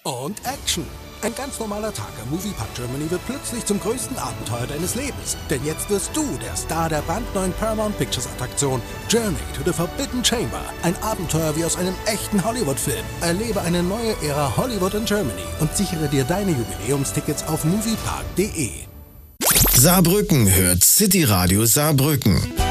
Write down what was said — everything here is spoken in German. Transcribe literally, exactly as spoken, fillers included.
Und Action. Ein ganz normaler Tag am Moviepark Germany wird plötzlich zum größten Abenteuer deines Lebens. Denn jetzt wirst du der Star der brandneuen Paramount Pictures Attraktion Journey to the Forbidden Chamber. Ein Abenteuer wie aus einem echten Hollywood-Film. Erlebe eine neue Ära Hollywood in Germany und sichere dir deine Jubiläumstickets auf moviepark punkt de. Saarbrücken hört City Radio Saarbrücken.